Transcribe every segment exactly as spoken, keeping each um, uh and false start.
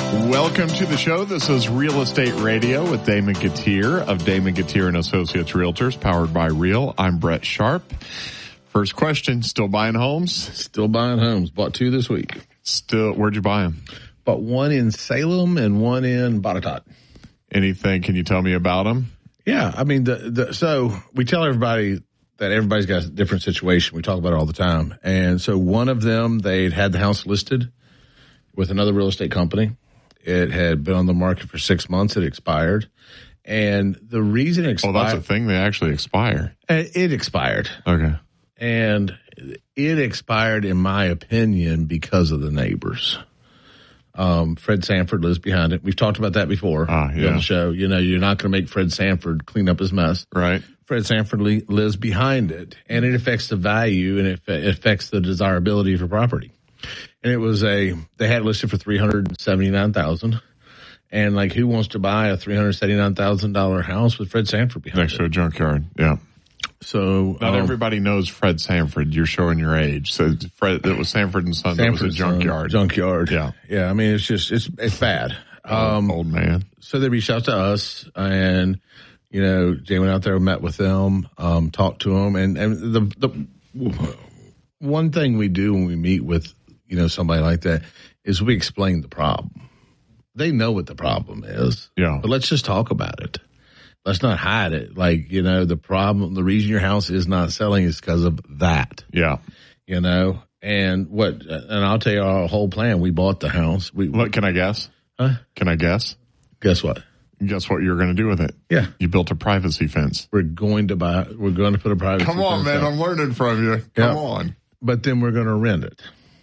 Welcome to the show. This is Real Estate Radio with Damon Gautier of Damon Gautier and Associates Realtors, powered by Real. I'm Brett Sharp. First question, still buying homes? Still buying homes. Bought two this week. Still, where'd you buy them? Bought one in Salem and one in Botetourt. Anything, can you tell me about them? Yeah, I mean, the, the, so we tell everybody that everybody's got a different situation. We talk about it all the time. And so one of them, they'd had the house listed with another real estate company. It had been on the market for six months. It expired. And the reason it expired. Oh, that's a thing. They actually expire. It expired. Okay. And it expired, in my opinion, because of the neighbors. Um, Fred Sanford lives behind it. We've talked about that before ah, yeah. on the show. You know, you're not going to make Fred Sanford clean up his mess. Right. Fred Sanford li- lives behind it, and it affects the value, and it, it affects the desirability of your property. And it was a, they had it listed for three hundred seventy-nine thousand dollars. And like, who wants to buy a three hundred seventy-nine thousand dollars house with Fred Sanford behind Next it? to a junkyard. Yeah. So not um, everybody knows Fred Sanford. You're showing your age. So Fred, it was Sanford and Son. That was a junkyard. Son, junkyard. Yeah. Yeah. I mean, it's just, it's, it's bad. Um, old man. So they reached out to us, and, you know, Jay went out there, met with them, um, talked to them. And, and the, the one thing we do when we meet with, you know, somebody like that is we explain the problem. They know what the problem is. Yeah. But let's just talk about it. Let's not hide it. Like, you know, the problem, the reason your house is not selling is because of that. Yeah. You know, and what, and I'll tell you our whole plan. We bought the house. We, Look, can I guess? Huh? Can I guess? Guess what? Guess what you're going to do with it? Yeah. You built a privacy fence. We're going to buy, we're going to put a privacy Come on, fence man. up. I'm learning from you. Come Yeah. on. But then we're going to rent it.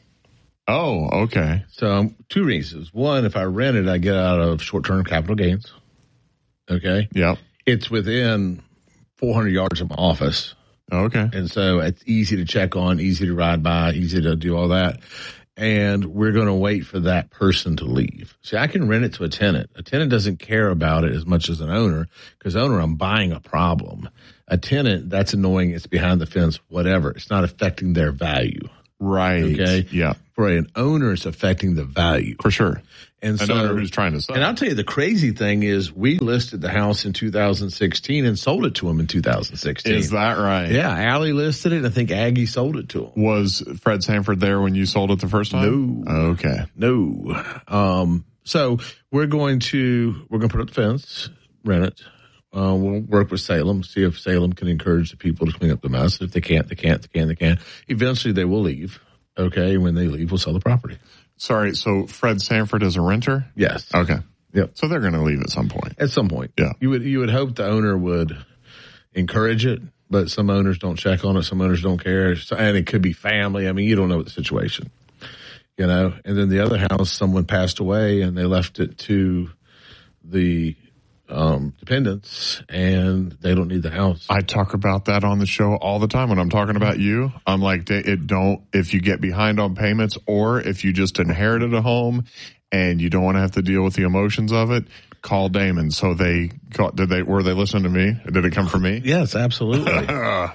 Oh, okay. So um, two reasons. One, if I rent it, I get out of short-term capital gains. Okay. Yep. It's within four hundred yards of my office. Okay. And so it's easy to check on, easy to ride by, easy to do all that. And we're going to wait for that person to leave. See, I can rent it to a tenant. A tenant doesn't care about it as much as an owner, because owner, I'm buying a problem. A tenant, that's annoying. It's behind the fence, whatever. It's not affecting their value. Right. Okay. Yeah. For an owner, it's affecting the value. For sure. And An so, owner who's trying to sell. And I'll tell you, the crazy thing is we listed the house in two thousand sixteen and sold it to him in two thousand sixteen. Is that right? Yeah. Allie listed it, and I think Aggie sold it to him. Was Fred Sanford there when you sold it the first time? No. Okay. No. Um, so we're going to, we're going to put up the fence, rent it. Uh, we'll work with Salem, see if Salem can encourage the people to clean up the mess. If they can't, they can't, they can, they can. Eventually they will leave. Okay. When they leave, we'll sell the property. Sorry. So Fred Sanford is a renter? Yes. Okay. Yep. So they're going to leave at some point. At some point. Yeah. You would, you would hope the owner would encourage it, but some owners don't check on it. Some owners don't care. So, and it could be family. I mean, you don't know what the situation, you know, and then the other house, someone passed away and they left it to the, um, dependents, and they don't need the house. I talk about that on the show all the time when I'm talking about you. I'm like, it don't, if you get behind on payments, or if you just inherited a home and you don't want to have to deal with the emotions of it, call Damon. So they call, did they, were they listening to me? Did it come from me? Yes, absolutely.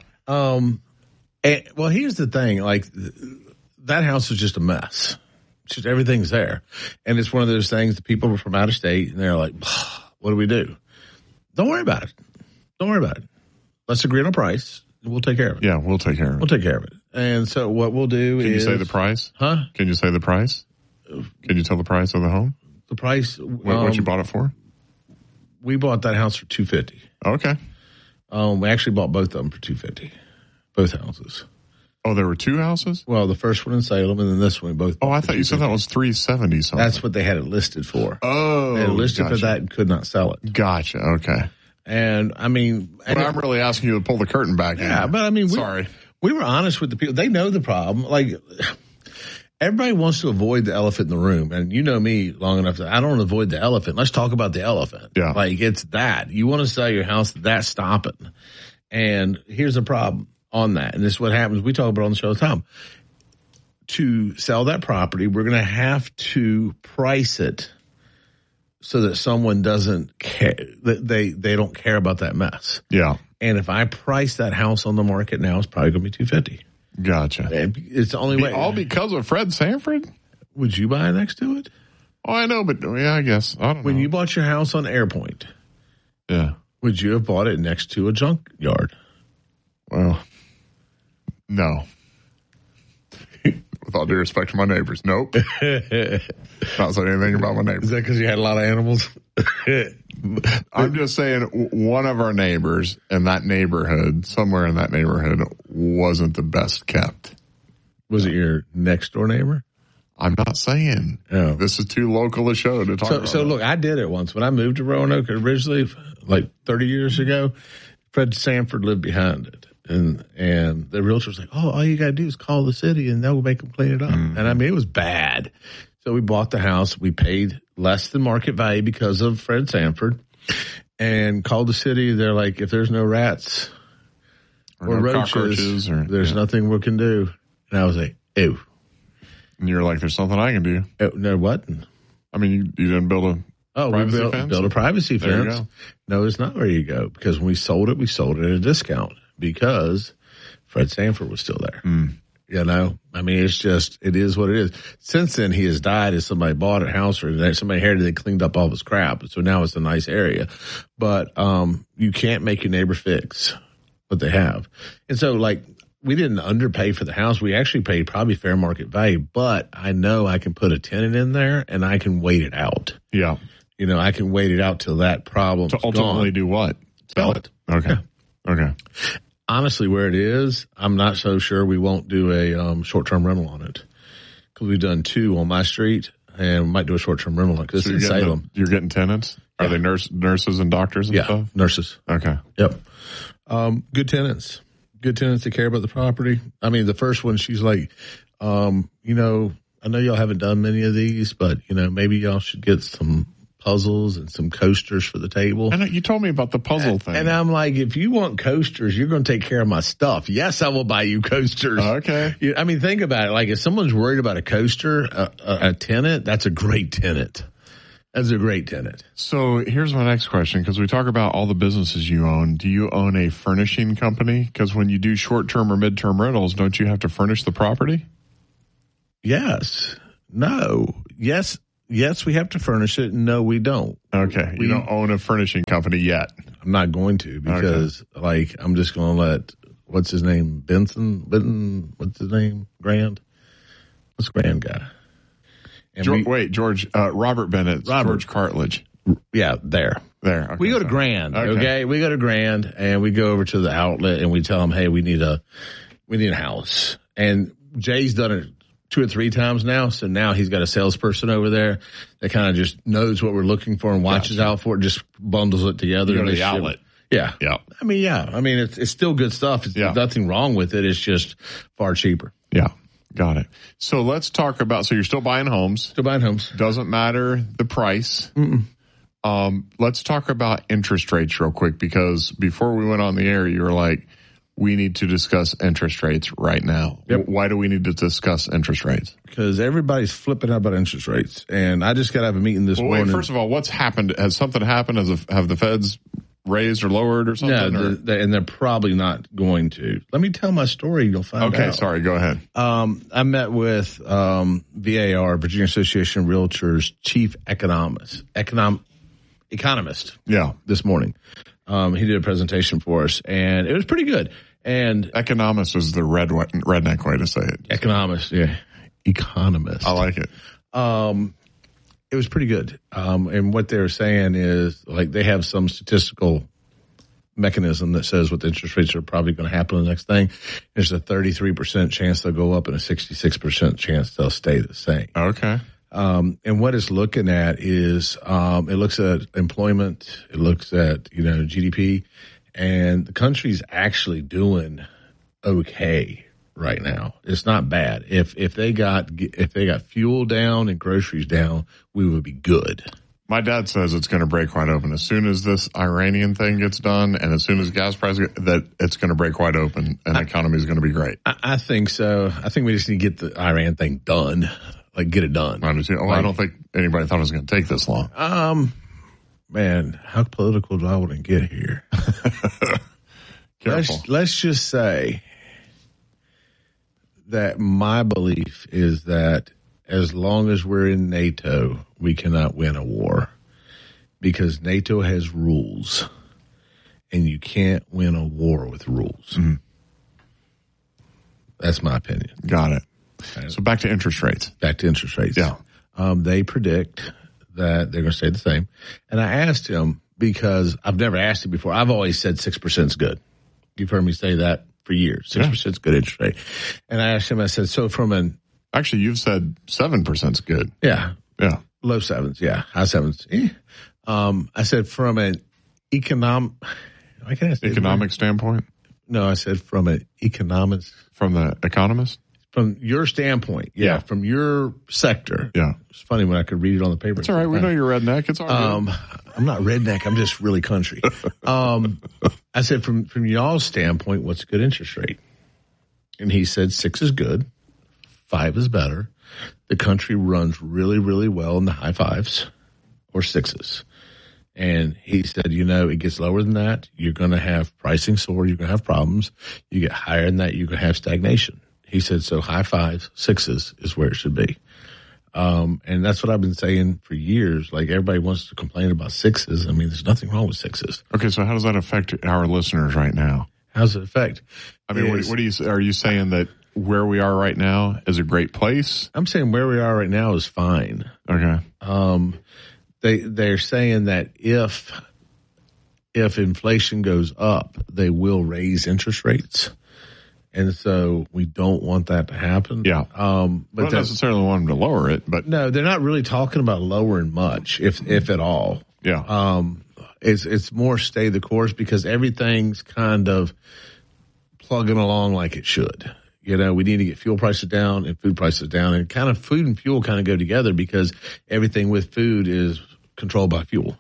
um, and, well, here's the thing, like that house is just a mess. It's just, everything's there. And it's one of those things that people are from out of state and they're like, what do we do? Don't worry about it. Don't worry about it. Let's agree on a price. We'll take care of it. Yeah, we'll take care of it. We'll take care of it. And so what we'll do Can is... you say the price? Huh? Can you say the price? Can you tell the price of the home? The price... What, um, what you bought it for? We bought that house for two hundred fifty dollars. Okay. Um, we actually bought both of them for two hundred fifty dollars. Both houses. Oh, there were two houses? Well, the first one in Salem and then this one. Both. Oh, I thought you said that was three seventy something. That's what they had it listed for. Oh, they had it listed gotcha. for that and could not sell it. Gotcha. Okay. And I mean, But and I'm really asking you to pull the curtain back. yeah, in. but I mean, we, sorry, we were honest with the people. They know the problem. Like everybody wants to avoid the elephant in the room, and you know me long enough that I don't avoid the elephant. Let's talk about the elephant. Yeah, like it's that you want to sell your house. That's stopping. And here's the problem on that, and this is what happens. We talk about it on the show all the time. To sell that property, we're going to have to price it so that someone doesn't care, that they, they don't care about that mess. Yeah. And if I price that house on the market now, it's probably going to be two hundred fifty dollars. Gotcha. It's the only Be, way. all because of Fred Sanford? Would you buy next to it? Oh, I know, but yeah, I guess. I don't When know. you bought your house on Airpoint, yeah. would you have bought it next to a junkyard? Well, no. With all due respect to my neighbors, nope. Not saying anything about my neighbors. Is that because you had a lot of animals? I'm just saying one of our neighbors in that neighborhood, somewhere in that neighborhood, wasn't the best kept. Was it your next door neighbor? I'm not saying. Oh. This is too local a show to talk So, about. so look, I did it once when I moved to Roanoke originally, like thirty years ago. Fred Sanford lived behind it, and and the realtor was like, "Oh, all you got to do is call the city, and they'll make them clean it up." Mm. And I mean, it was bad. So we bought the house. We paid less than market value because of Fred Sanford, and called the city. They're like, "If there's no rats or, or no roaches, or, there's yeah. nothing we can do." And I was like, "Ew." And you're like, "There's something I can do." Uh, no, what? I mean, you, you didn't build a oh, we built, built a privacy fence. No, it's not where you go, because when we sold it, we sold it at a discount because Fred Sanford was still there. Mm. You know, I mean, it's just, it is what it is. Since then, he has died as somebody bought a house or somebody inherited and cleaned up all of his crap. So now it's a nice area. But um, you can't make your neighbor fix what they have. And so, like, we didn't underpay for the house. We actually paid probably fair market value. But I know I can put a tenant in there and I can wait it out. Yeah. You know, I can wait it out till that problem's to ultimately gone. do what? Sell it. Okay. Yeah. Okay. Honestly, where it is, I'm not so sure we won't do a um, short-term rental on it, because we've done two on my street, and we might do a short-term rental on it because so it's in Salem. The, you're getting tenants? Are yeah. they nurse, nurses and doctors and yeah, stuff? nurses. Okay. Yep. Um, good tenants. Good tenants that care about the property. I mean, the first one, she's like, um, you know, I know y'all haven't done many of these, but, you know, maybe y'all should get some puzzles and some coasters for the table. And you told me about the puzzle and, thing. And I'm like, if you want coasters, you're going to take care of my stuff. Yes, I will buy you coasters. Okay. You, I mean, think about it. Like, if someone's worried about a coaster, a, a, a tenant, that's a great tenant. That's a great tenant. So here's my next question, because we talk about all the businesses you own. Do you own a furnishing company? Because when you do short-term or mid-term rentals, don't you have to furnish the property? Yes. No. Yes. Yes, we have to furnish it. No, we don't. Okay. We, you don't own a furnishing company yet. I'm not going to, because, okay. like, I'm just going to let, what's his name? Benson? Benton? What's his name? Grand? What's Grand guy? And George, we, wait, George, uh, Robert Bennett, Robert. George Cartledge. Yeah, there. There. Okay, we go to sorry. Grand, okay. okay? We go to Grand, and we go over to the outlet, and we tell them, hey, we need a, we need a house. And Jay's done it two or three times now, so now he's got a salesperson over there that kind of just knows what we're looking for and watches gotcha. out for it, just bundles it together. You go and to the outlet. Yeah. Yeah. I mean, yeah. I mean, it's it's still good stuff. It's, yeah. There's nothing wrong with it. It's just far cheaper. Yeah. Got it. So let's talk about, so you're still buying homes. Still buying homes. Doesn't matter the price. Mm-mm. Um, let's talk about interest rates real quick, because before we went on the air, you were like, we need to discuss interest rates right now. Yep. Why do we need to discuss interest rates? Because everybody's flipping out about interest rates. And I just got to have a meeting this well, morning. Wait, first of all, what's happened? Has something happened? Has a, have the feds raised or lowered or something? No, or? the, and they're probably not going to. Let me tell my story. You'll find okay, out. Okay, sorry. Go ahead. Um, I met with um, V A R, Virginia Association of Realtors, chief economist, econom, economist. Yeah. This morning. Um, he did a presentation for us, and it was pretty good. And economist is the red redneck way to say it. Economist, yeah. Economist. I like it. Um, it was pretty good. Um, and what they're saying is, like, they have some statistical mechanism that says what the interest rates are probably going to happen in the next thing. There's a thirty-three percent chance they'll go up and a sixty-six percent chance they'll stay the same. Okay. Um, and what it's looking at is, um, it looks at employment. It looks at, you know, G D P. And the country's actually doing okay right now. It's not bad. If if they got if they got fuel down and groceries down, we would be good. My dad says it's going to break wide open as soon as this Iranian thing gets done, and as soon as gas prices get, that it's going to break wide open, and the economy is going to be great. I, I think so. I think we just need to get the Iran thing done, like get it done. I understand. Oh, like, I don't think anybody thought it was going to take this long. Um. Man, how political do I want to get here? let's, let's just say that my belief is that as long as we're in NATO, we cannot win a war because NATO has rules, and you can't win a war with rules. Mm-hmm. That's my opinion. Got it. So back to interest rates. Back to interest rates. Yeah. Um, they predict that they're going to stay the same. And I asked him because I've never asked him before. I've always said six percent is good. You've heard me say that for years. six percent is good interest rate. And I asked him, I said, so from an... Actually, you've said seven percent is good. Yeah. Yeah. Low sevens. Yeah. High sevens. Eh. Um, I said from an economic... I can ask Economic standpoint? No, I said from an economist. From the economist? From your standpoint, yeah, yeah, from your sector. Yeah. It's funny when I could read it on the paper. It's all right. We know you're redneck. It's all right. Um, I'm not redneck. I'm just really country. um, I said, from, from y'all's standpoint, what's a good interest rate? And he said six is good. Five is better. The country runs really, really well in the high fives or sixes. And he said, you know, it gets lower than that. You're going to have pricing soar. You're going to have problems. You get higher than that. You're going to have stagnation. He said, so high fives, sixes is where it should be. Um, and that's what I've been saying for years. Like, everybody wants to complain about sixes. I mean, there's nothing wrong with sixes. Okay, so how does that affect our listeners right now? How does it affect? I mean, is, what, what do you, are you saying that where we are right now is a great place? I'm saying where we are right now is fine. Okay. Um, they, they're saying that if, if inflation goes up, they will raise interest rates. And so we don't want that to happen. Yeah. Um, but not necessarily want them to lower it, but no, they're not really talking about lowering much, if if at all. Yeah. Um, it's it's more stay the course because everything's kind of plugging along like it should. You know, we need to get fuel prices down and food prices down, and kind of food and fuel kind of go together because everything with food is controlled by fuel.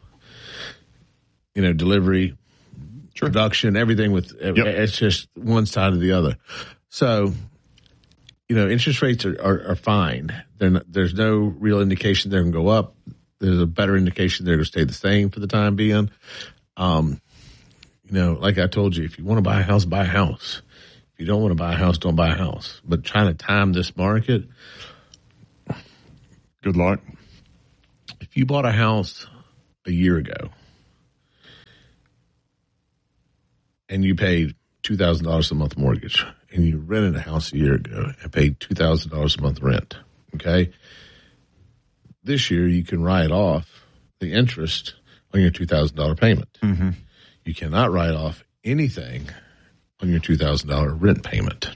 You know, delivery. Sure. Production, everything with yep. It's just one side or the other. So, you know, interest rates are, are, are fine. Not, there's no real indication they're going to go up. There's a better indication they're going to stay the same for the time being. Um, you know, like I told you, if you want to buy a house, buy a house. If you don't want to buy a house, don't buy a house. But trying to time this market, good luck. If you bought a house a year ago, and you paid two thousand dollars a month mortgage, and you rented a house a year ago and paid two thousand dollars a month rent, okay? This year, you can write off the interest on your two thousand dollars payment. Mm-hmm. You cannot write off anything on your two thousand dollars rent payment.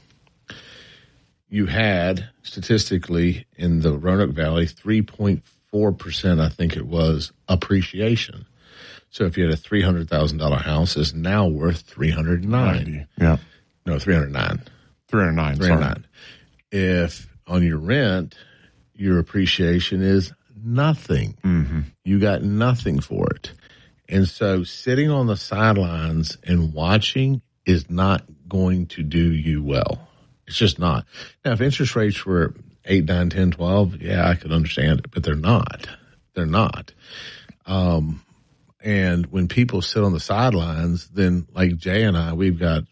You had, statistically, in the Roanoke Valley, three point four percent, I think it was, appreciation. So if you had a three hundred thousand dollars house, it's now worth three hundred nine. Yeah. No, three hundred nine. three hundred nine. three hundred nine. If on your rent, your appreciation is nothing. Mm-hmm. You got nothing for it. And so sitting on the sidelines and watching is not going to do you well. It's just not. Now, if interest rates were eight, nine, ten, twelve, yeah, I could understand it, but they're not. They're not. Um, And when people sit on the sidelines, then like Jay and I, we've got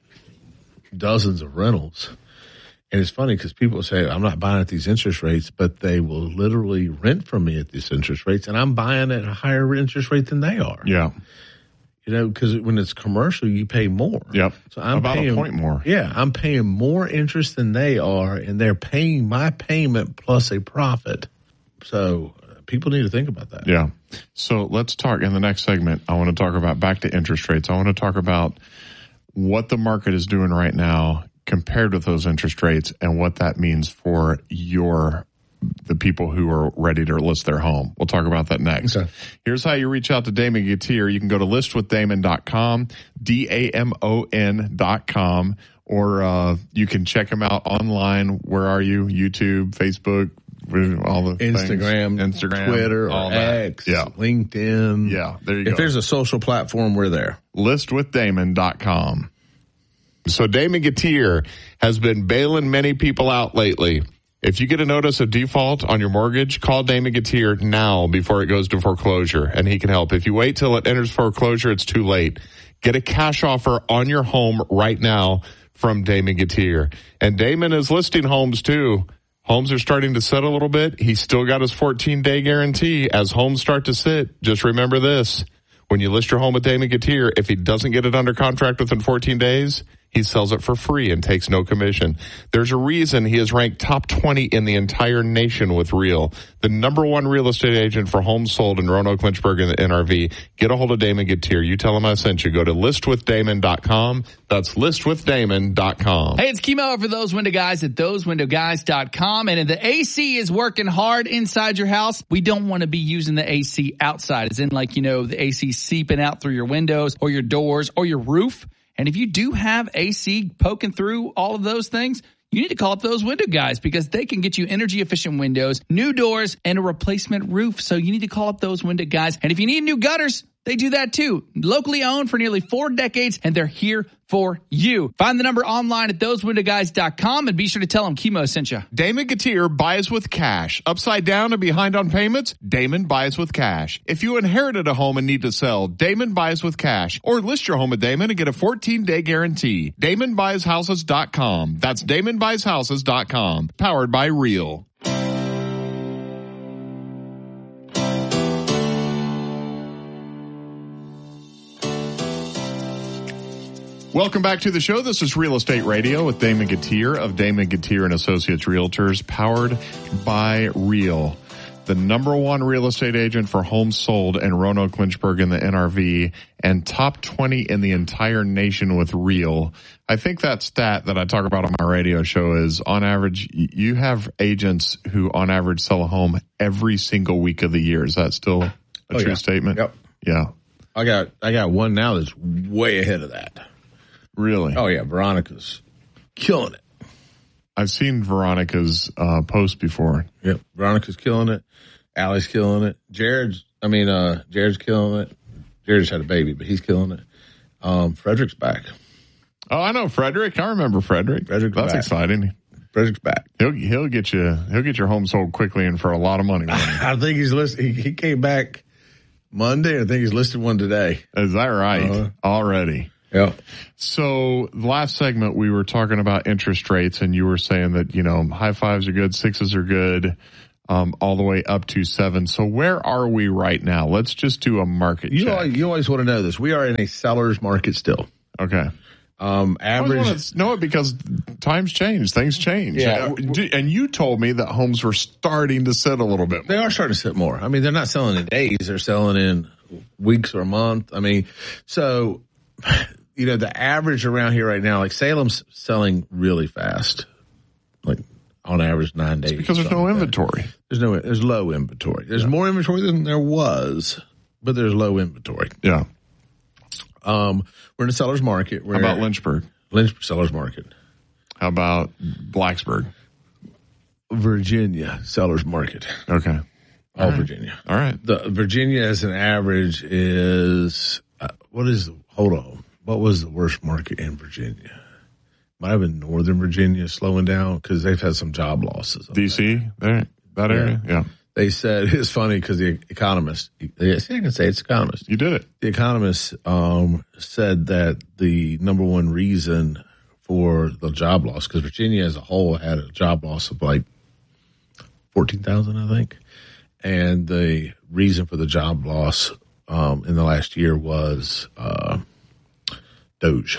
dozens of rentals. And it's funny because people say, I'm not buying at these interest rates, but they will literally rent from me at these interest rates. And I'm buying at a higher interest rate than they are. Yeah. You know, because when it's commercial, you pay more. Yep. So I'm About paying, a point more. Yeah. I'm paying more interest than they are, and they're paying my payment plus a profit. So people need to think about that. Yeah. So let's talk in the next segment. I want to talk about back to interest rates. I want to talk about what the market is doing right now compared with those interest rates and what that means for your the people who are ready to list their home. We'll talk about that next. Okay. Here's how you reach out to Damon Gettier. You can go to list with damon dot com, D A M O N dot com, or uh, you can check him out online. Where are you? YouTube, Facebook, all the Instagram, things. Instagram, Twitter, all or that. X, yeah. LinkedIn. Yeah, there you if go. If there's a social platform, we're there. list with damon dot com. So Damon Gettier has been bailing many people out lately. If you get a notice of default on your mortgage, call Damon Gettier now before it goes to foreclosure, and he can help. If you wait till it enters foreclosure, it's too late. Get a cash offer on your home right now from Damon Gettier. And Damon is listing homes, too. Homes are starting to sit a little bit. He's still got his fourteen-day guarantee. As homes start to sit, just remember this. When you list your home with Damon Gautier, if he doesn't get it under contract within fourteen days, he sells it for free and takes no commission. There's a reason he is ranked top twenty in the entire nation with Real, the number one real estate agent for homes sold in Roanoke, Lynchburg, and the N R V. Get a hold of Damon Gautier. You tell him I sent you. Go to list with damon dot com. That's list with damon dot com. Hey, it's Kimo for Those Window Guys at those window guys dot com. And if the A C is working hard inside your house, we don't want to be using the A C outside. As in, like, you know, the A C seeping out through your windows or your doors or your roof. And if you do have A C poking through all of those things, you need to call up Those Window Guys because they can get you energy efficient windows, new doors, and a replacement roof. So you need to call up Those Window Guys. And if you need new gutters, they do that too. Locally owned for nearly four decades, and they're here for you. Find the number online at those window guys dot com and be sure to tell them Kimo sent you. Damon Gautier buys with cash. Upside down and behind on payments? Damon buys with cash. If you inherited a home and need to sell, Damon buys with cash. Or list your home with Damon and get a fourteen-day guarantee. damon buys houses dot com. That's damon buys houses dot com. Powered by Real. Welcome back to the show. This is Real Estate Radio with Damon Gautier of Damon Gautier and Associates Realtors, powered by Real, the number one real estate agent for homes sold in Roanoke, Lynchburg, and the N R V, and top twenty in the entire nation with Real. I think that stat that I talk about on my radio show is, on average, you have agents who, on average, sell a home every single week of the year. Is that still a oh, true yeah. statement? Yep. Yeah. I got I got one now that's way ahead of that. Really? Oh, yeah. Veronica's killing it. I've seen Veronica's uh, post before. Yep. Veronica's killing it. Allie's killing it. Jared's, I mean, uh, Jared's killing it. Jared just had a baby, but he's killing it. Um, Frederick's back. Oh, I know Frederick. I remember Frederick. Frederick's That's back. exciting. Frederick's back. He'll he'll get you he'll get your home sold quickly and for a lot of money. I think he's listed. He, he came back Monday. I think he's listed one today. Is that right? Uh-huh. Already. Yeah. So the last segment we were talking about interest rates, and you were saying that, you know, high fives are good, sixes are good, um, all the way up to seven. So where are we right now? Let's just do a market You check. always, you always want to know this. We are in a seller's market still. Okay. Um, I always average. want to know it because times change, things change. Yeah. And you told me that homes were starting to sit a little bit more. They are starting to sit more. I mean, they're not selling in days; they're selling in weeks or a month. I mean, so you know, the average around here right now, like Salem's selling really fast, like on average nine days. It's because there's no like inventory. That. There's no, there's low inventory. There's yeah. more inventory than there was, but there's low inventory. Yeah. Um, we're in a seller's market. We're How about Lynchburg? Lynchburg seller's market. How about Blacksburg? Virginia seller's market. Okay. All, All right. Virginia. All right. The Virginia as an average is, uh, what is, hold on. What was the worst market in Virginia? Might have been Northern Virginia slowing down because they've had some job losses. D C, there, that area? Yeah. They said, it's funny because the Economist, yes, I can say it's Economist. You did it. The Economist um, said that the number one reason for the job loss, because Virginia as a whole had a job loss of like fourteen thousand, I think. And the reason for the job loss um, in the last year was uh, Doge.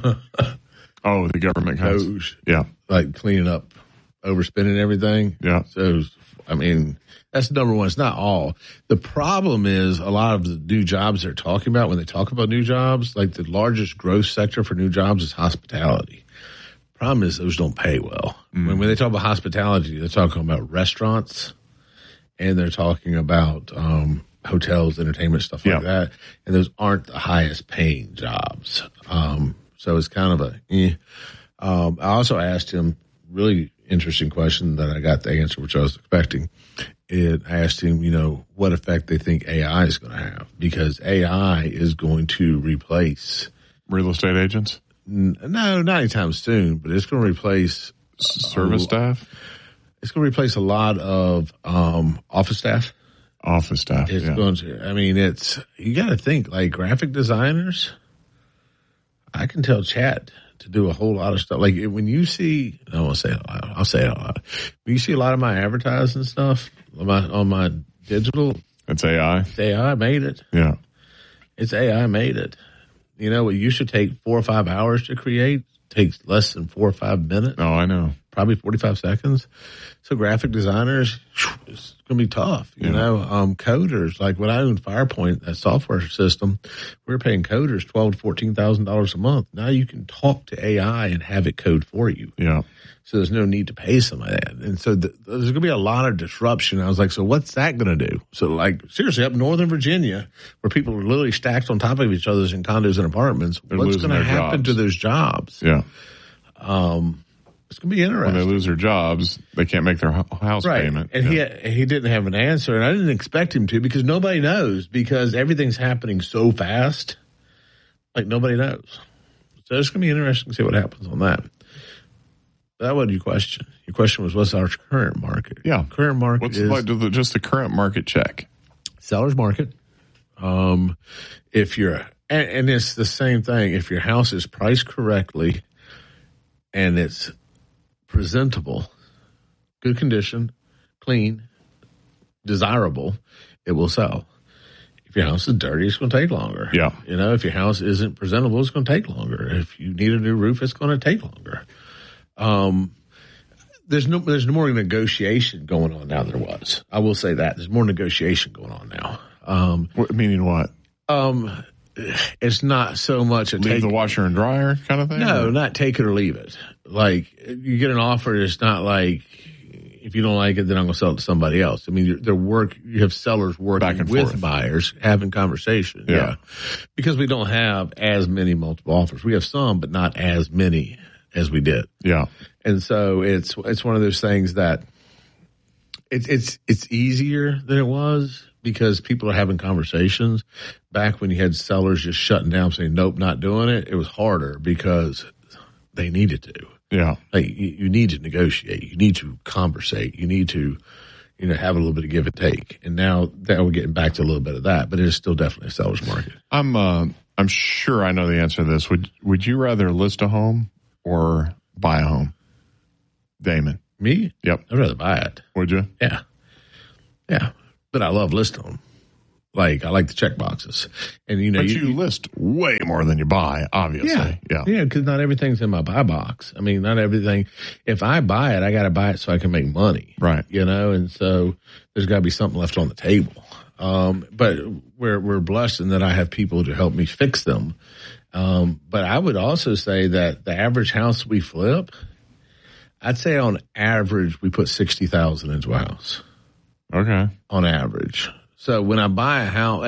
Oh, the government cuts. Doge. Yeah. Like cleaning up, overspending everything. Yeah. So, I mean, that's number one. It's not all. The problem is a lot of the new jobs they're talking about, when they talk about new jobs, like the largest growth sector for new jobs is hospitality. Problem is those don't pay well. Mm. When, when they talk about hospitality, they're talking about restaurants and they're talking about um, hotels, entertainment, stuff like yeah. that. And those aren't the highest paying jobs. Um, so it's kind of a, eh. Um, I also asked him really interesting question that I got the answer, which I was expecting. It I asked him, you know, what effect they think A I is going to have, because A I is going to replace real estate agents. N- no, not anytime soon, but it's going to replace service a, staff. It's going to replace a lot of um, office staff. Office staff. It's yeah. going to. I mean, it's you got to think like graphic designers. I can tell Chat to do a whole lot of stuff. Like when you see, I don't want to say it a lot, I'll say it a lot. When you see a lot of my advertising stuff on my, on my digital, it's A I. it's A I made it. Yeah. It's A I made it. You know, what used to take four or five hours to create takes less than four or five minutes. Oh, I know. Probably forty-five seconds. So graphic designers, it's going to be tough. You Yeah. know, um, coders, like when I owned Firepoint, that software system, we were paying coders twelve thousand to fourteen thousand dollars a month. Now you can talk to A I and have it code for you. Yeah. So there's no need to pay somebody that. And so the, there's going to be a lot of disruption. I was like, so what's that going to do? So like seriously, up in Northern Virginia, where people are literally stacked on top of each other in condos and apartments, They're what's losing going to their happen jobs. to those jobs? Yeah. Um, it's going to be When interesting. they lose their jobs, they can't make their hu- house Right. payment. And yeah. he he didn't have an answer, and I didn't expect him to because nobody knows because everything's happening so fast. Like nobody knows. So it's going to be interesting to see what happens on that. That wasn't your question. Your question was, what's our current market? Yeah. Current market What's is like the, just the current market check? seller's market. Um, if you're, and, and it's the same thing. If your house is priced correctly and it's presentable, good condition, clean, desirable, it will sell. If your house is dirty, it's going to take longer. Yeah. You know, if your house isn't presentable, it's going to take longer. If you need a new roof, it's going to take longer. Um, there's no, there's no more negotiation going on now than there was. I will say that there's more negotiation going on now. Um, What, meaning what? um, it's not so much a Leave take. the washer and dryer kind of thing? No, Or- not take it or leave it. Like you get an offer, it's not like if you don't like it, then I'm going to sell it to somebody else. I mean, you're- they're work. You have sellers working Back and with forth. buyers, having conversation. Yeah. Yeah, because we don't have as many multiple offers. We have some, but not as many as we did. Yeah. And so it's it's one of those things that it's it's it's easier than it was because people are having conversations. Back when you had sellers just shutting down, saying nope, not doing it, it was harder because they needed to. Yeah. Like you, you need to negotiate, you need to conversate, you need to, you know, have a little bit of give and take. And now that we're getting back to a little bit of that, but it is still definitely a seller's market. I'm uh, I'm sure I know the answer to this. Would Would you rather list a home or buy a home? Damon. Me? Yep. I'd rather buy it. Would you? Yeah. Yeah. But I love listing them. Like, I like the check boxes. And, you know, But you, list way more than you buy, obviously. yeah. Yeah. Yeah. Because not everything's in my buy box. I mean, not everything. If I buy it, I got to buy it so I can make money. Right. You know, and so there's got to be something left on the table. Um, but we're, we're blessed in that I have people to help me fix them. Um, but I would also say that the average house we flip, I'd say on average, we put sixty thousand into a house Okay. on average. So when I buy a house,